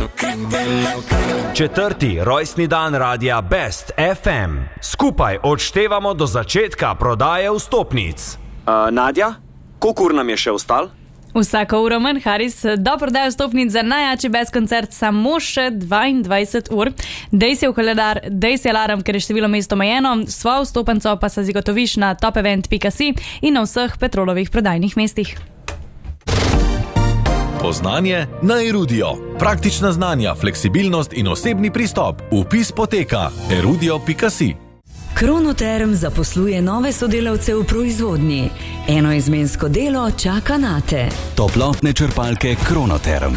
4. rojstni dan radia Best FM. Skupaj odštevamo do začetka prodaje vstopnic. Nadja, koliko ur nam je še ostalo? Vsako uro manj, Haris, do prodaje vstopnic za najjači Best koncert samo še 22 ur. Dej si v koledar, dej si alarm, ker je število mest omejeno, svojo vstopenco pa se zagotoviš na topevent.si in na vseh Petrolovih prodajnih mestih. Poznanje na Erudio. Praktična znanja, fleksibilnost in osebni pristop. Vpis poteka erudio.si. Kronoterm zaposluje nove sodelavce v proizvodnji. Enoizmensko delo čaka nate. Toplotne črpalke Kronoterm.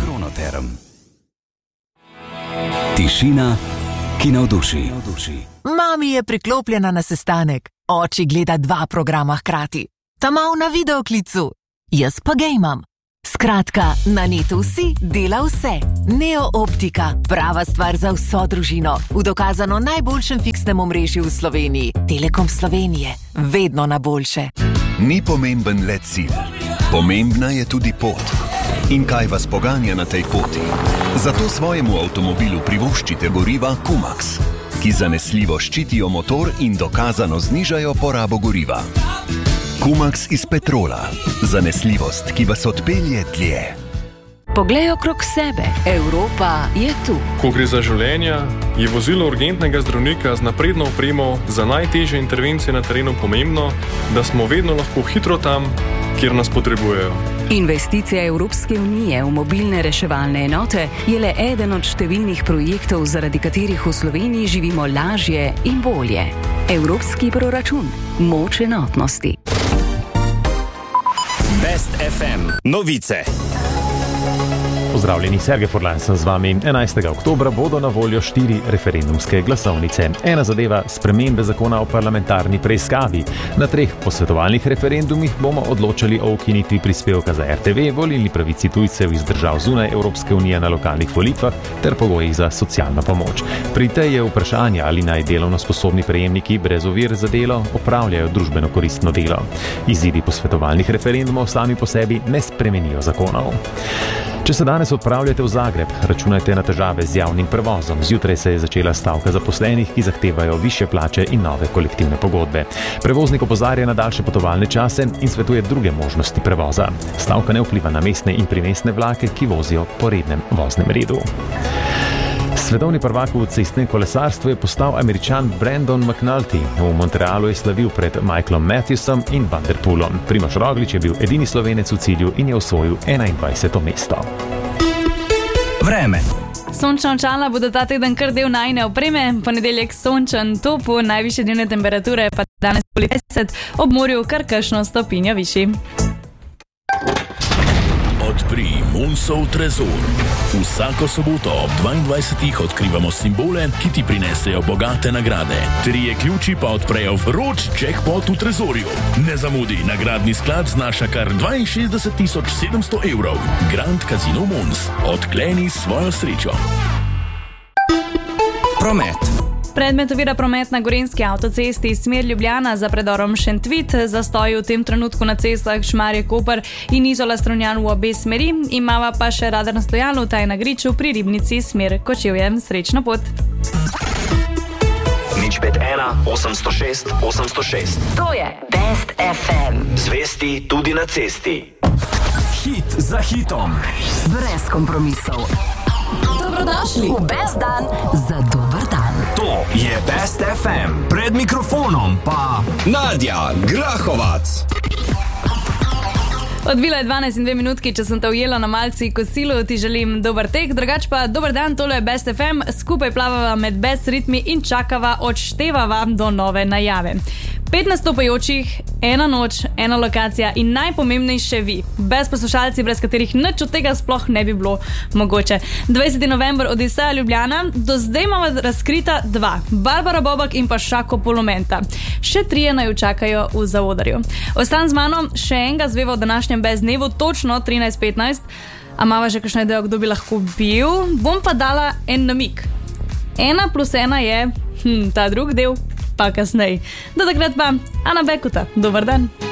Tišina, ki navduši. Mami je priklopljena na sestanek. Oči gleda 2 programa hkrati. Ta mal na videoklicu. Jaz pa gejmam. Skratka, na netu vsi dela vse. Neo Optika, prava stvar za vso družino. V dokazano najboljšem fiksnem omrežju v Sloveniji. Telekom Slovenije, vedno na boljše. Ni pomemben le cilj. Pomembna je tudi pot. In kaj vas poganja na tej poti? Zato svojemu avtomobilu privoščite goriva Kumax, ki zanesljivo ščitijo motor in dokazano znižajo porabo goriva. Kumax iz Petrola. Zanesljivost, ki vas odpelje dlje. Poglej okrog sebe. Evropa je tu. Ko gre za življenja, je vozilo urgentnega zdravnika z napredno opremo za najtežje intervencije na terenu pomembno, da smo vedno lahko hitro tam, kjer nas potrebujejo. Investicija Evropske unije v mobilne reševalne enote je le eden od številnih projektov, zaradi katerih v Sloveniji živimo lažje in bolje. Evropski proračun. Moč enotnosti. Best FM. Novice. Pozdravljeni, Sergej Furlan sem z vami. 11. oktobra bodo na voljo 4 referendumske glasovnice. Ena zadeva spremembe zakona o parlamentarni preiskavi. Na 3 posvetovalnih referendumih bomo odločali o ukinitvi prispevka za RTV, volilni pravici tujcev iz držav zunaj Evropske unije na lokalnih volitvah ter pogojih za socialno pomoč. Pri tej je vprašanje, ali naj delovno sposobni prejemniki brez ovir za delo opravljajo družbeno koristno delo. Izidi posvetovalnih referendumov sami po sebi ne spremenijo zakonov. Če se danes odpravljate v Zagreb, računajte na težave z javnim prevozom. Zjutraj se je začela stavka zaposlenih, ki zahtevajo višje plače in nove kolektivne pogodbe. Prevoznik opozarja na daljše potovalne čase in svetuje druge možnosti prevoza. Stavka ne vpliva na mestne in primestne vlake, ki vozijo po rednem voznem redu. Svetovni prvak v cestnem kolesarstvu je postal Američan Brandon McNulty. V Montrealu je slavil pred Michaelom Matthewsom in Van der Poelom. Primož Roglič je bil edini Slovenec v cilju in je osvojil 21. mesto. Vreme. Sončna očala bodo ta teden kar del najine opreme, ponedeljek sončen, topo, najvišje dnevne temperature pa danes okoli 20, ob morju kar kakšno stopinjo višji. Odpri Munsov trezor. Vsako soboto ob 22. odkrivamo simbole, ki ti prinesejo bogate nagrade. 3 ključi pa odprejo vroč jackpot v trezorju. Ne zamudi, nagradni sklad znaša kar 62.700 evrov. Grand Casino Muns. Odkleni svojo srečo. Promet. Predmet ovira promet na Gorenjski avtocesti smer Ljubljana za predorom Šentvit, zastoj v tem trenutku na cestah Šmarje-Koper in Izola-Strunjan v obe smeri, imava pa še radarno stojalo v Tajna-Griču pri Ribnici smer Kočevje. Srečno pot! 051 806 806. To je Best FM. Zvesti tudi na cesti. Hit za hitom. Brez kompromisov. Dobrodošli v Best dan za dober dan. To je Best FM. Pred mikrofonom pa Nadja Grahovac. Odbila je 12 in 2 minutki, če sem te ujela na malci kosilu, ti želim dober tek, drugač pa dober dan, tole je Best FM, skupaj plavava med Best ritmi in čakava, odštevava do nove najave. 5 nastopajočih, 1 noč, 1 lokacija in najpomembnejše vi, Best poslušalci, brez katerih nič od tega sploh ne bi bilo mogoče. 20. november Odiseja Ljubljana, do zdaj imamo razkrita 2, Barbara Bobak in pa Šako Polomenta. Še 3 naju čakajo v zaodarju. Ostan z mano, še enega zveva v današnjem Best dnevu, točno 13:15. A mava že kakšno idejo, kdo bi lahko bil? Bom pa dala en namig. 1 + 1 je, ta drug del, pa kasnej. Do takrat pa Ana Bekuta. Dobar dan.